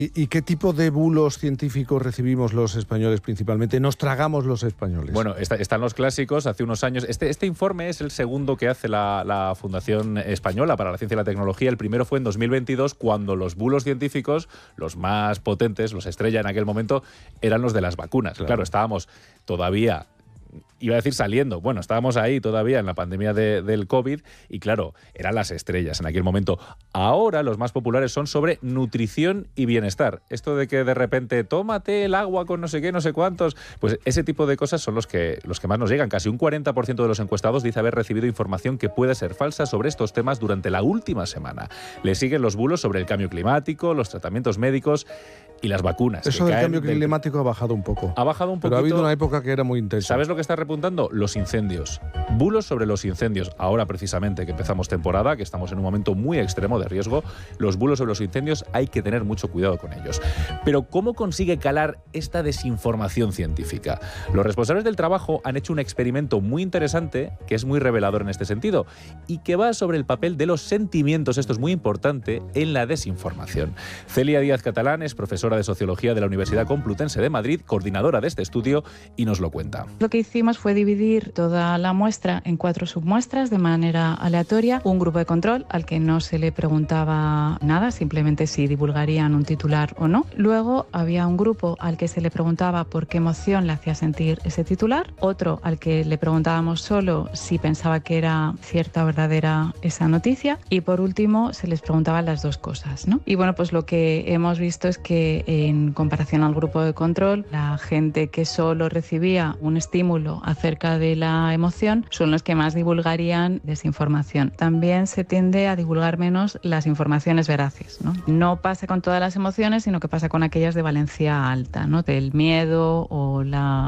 ¿Y qué tipo de bulos científicos recibimos los españoles principalmente? ¿Nos tragamos los españoles? Bueno, están los clásicos. Hace unos años, este informe es el segundo que hace la Fundación Española para la Ciencia y la Tecnología. El primero fue en 2022, cuando los bulos científicos, los más potentes, los estrella en aquel momento, eran los de las vacunas. Claro, estábamos todavía... Iba a decir saliendo. Bueno, estábamos ahí todavía en la pandemia del COVID y claro, eran las estrellas en aquel momento. Ahora los más populares son sobre nutrición y bienestar. Esto de que de repente tómate el agua con no sé qué, no sé cuántos, pues ese tipo de cosas son los que más nos llegan. Casi un 40% de los encuestados dice haber recibido información que puede ser falsa sobre estos temas durante la última semana. Le siguen los bulos sobre el cambio climático, los tratamientos médicos y las vacunas. Eso del cambio climático ha bajado un poco. Ha bajado un poquito. Pero ha habido una época que era muy intensa. ¿Sabes lo que está repuntando? Los incendios. Bulos sobre los incendios. Ahora, precisamente, que empezamos temporada, que estamos en un momento muy extremo de riesgo, los bulos sobre los incendios hay que tener mucho cuidado con ellos. Pero, ¿cómo consigue calar esta desinformación científica? Los responsables del trabajo han hecho un experimento muy interesante, que es muy revelador en este sentido, y que va sobre el papel de los sentimientos, esto es muy importante, en la desinformación. Celia Díaz Catalán es profesora de Sociología de la Universidad Complutense de Madrid, coordinadora de este estudio, y nos lo cuenta. Lo que hicimos fue dividir toda la muestra en 4 submuestras de manera aleatoria. Un grupo de control al que no se le preguntaba nada, simplemente si divulgarían un titular o no. Luego había un grupo al que se le preguntaba por qué emoción le hacía sentir ese titular. Otro al que le preguntábamos solo si pensaba que era cierta o verdadera esa noticia. Y por último se les preguntaban las dos cosas, ¿no? Y bueno, pues lo que hemos visto es que en comparación al grupo de control, la gente que solo recibía un estímulo acerca de la emoción son los que más divulgarían desinformación. También se tiende a divulgar menos las informaciones veraces, ¿no? No pasa con todas las emociones, sino que pasa con aquellas de valencia alta, ¿no? El miedo o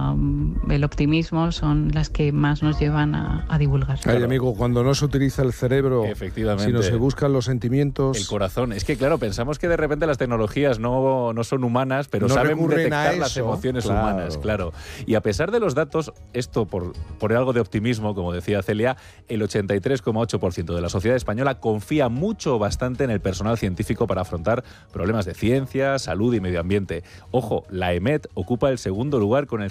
el optimismo son las que más nos llevan a divulgar. Ay, amigo, cuando no se utiliza el cerebro, efectivamente, sino se buscan los sentimientos... El corazón. Es que, claro, pensamos que de repente las tecnologías no son humanas, pero no saben detectar las emociones humanas, claro. Y a pesar de los datos, esto por algo de optimismo, como decía Celia, el 83,8% de la sociedad española confía mucho o bastante en el personal científico para afrontar problemas de ciencia, salud y medio ambiente. Ojo, la EMET ocupa el segundo lugar con el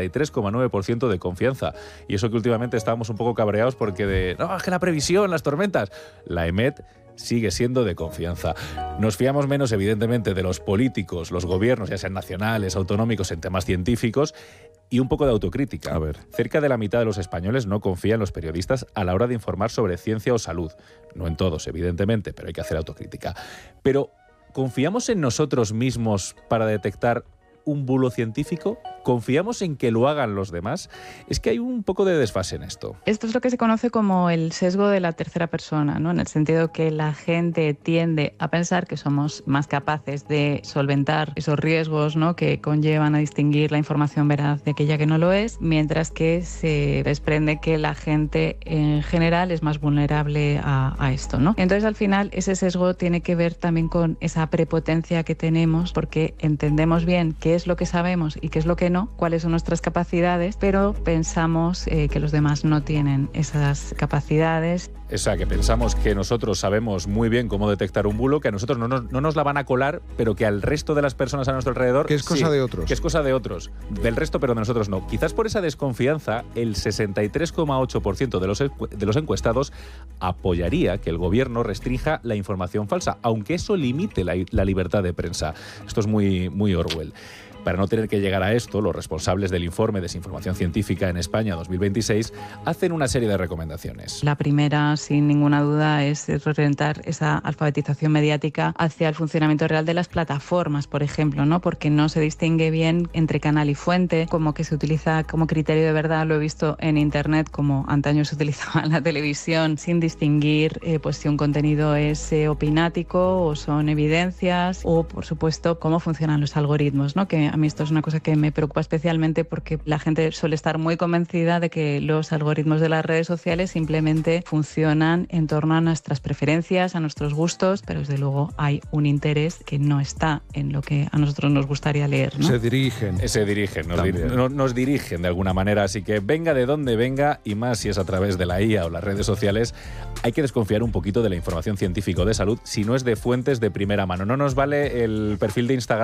73,9% de confianza. Y eso que últimamente estábamos un poco cabreados porque no, es que la previsión, las tormentas. La EMET sigue siendo de confianza. Nos fiamos menos, evidentemente, de los políticos, los gobiernos, ya sean nacionales, autonómicos, en temas científicos, y un poco de autocrítica. A ver. Cerca de la mitad de los españoles no confía en los periodistas a la hora de informar sobre ciencia o salud. No en todos, evidentemente, pero hay que hacer autocrítica. Pero, ¿confiamos en nosotros mismos para detectar un bulo científico? ¿Confiamos en que lo hagan los demás? Es que hay un poco de desfase en esto. Esto es lo que se conoce como el sesgo de la tercera persona, ¿no? En el sentido que la gente tiende a pensar que somos más capaces de solventar esos riesgos, ¿no?, que conllevan a distinguir la información veraz de aquella que no lo es, mientras que se desprende que la gente en general es más vulnerable a esto, ¿no? Entonces, al final, ese sesgo tiene que ver también con esa prepotencia que tenemos, porque entendemos bien qué es lo que sabemos y qué es lo que no, cuáles son nuestras capacidades, pero pensamos que los demás no tienen esas capacidades. O sea, que pensamos que nosotros sabemos muy bien cómo detectar un bulo, que a nosotros no nos la van a colar, pero que al resto de las personas a nuestro alrededor... Que es cosa de otros. Que es cosa de otros. Del resto, pero de nosotros no. Quizás por esa desconfianza, el 63,8% de los encuestados apoyaría que el gobierno restrinja la información falsa, aunque eso limite la libertad de prensa. Esto es muy, muy Orwell. Para no tener que llegar a esto, los responsables del informe Desinformación Científica en España 2026 hacen una serie de recomendaciones. La primera, sin ninguna duda, es reorientar esa alfabetización mediática hacia el funcionamiento real de las plataformas, por ejemplo, ¿no? Porque no se distingue bien entre canal y fuente, como que se utiliza como criterio de verdad, lo he visto en Internet, como antaño se utilizaba en la televisión, sin distinguir pues si un contenido es opinático o son evidencias, o por supuesto cómo funcionan los algoritmos, ¿no? Que a mí esto es una cosa que me preocupa especialmente porque la gente suele estar muy convencida de que los algoritmos de las redes sociales simplemente funcionan en torno a nuestras preferencias, a nuestros gustos, pero desde luego hay un interés que no está en lo que a nosotros nos gustaría leer, ¿no? Se dirigen, nos dirigen de alguna manera, así que venga de donde venga, y más si es a través de la IA o las redes sociales, hay que desconfiar un poquito de la información científica o de salud si no es de fuentes de primera mano. No nos vale el perfil de Instagram